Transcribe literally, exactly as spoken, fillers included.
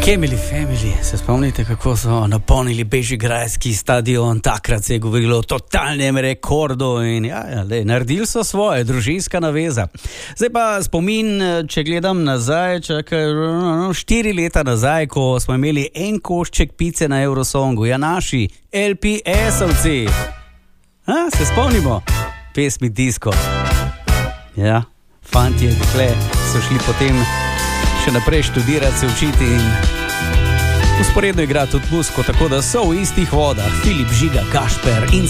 Kemili Family, se spomnite, kako so napolnili bežigrajski stadion? Takrat se je govorilo o totalnem rekordu in ja, ja, le, naredili so svoje, družinska naveza. Zdaj pa spomin, če gledam nazaj, čakaj, štiri leta nazaj, ko smo imeli en košček pice na Eurosongu, ja, naši L P S-ovci. A, se spomnimo? Pesmi Disco. Ja, fantje, dekle so šli potem še naprej študirati, se učiti in usporedno igrati tudi muziko, tako da so v istih vodah Filip, Žiga, Gašper in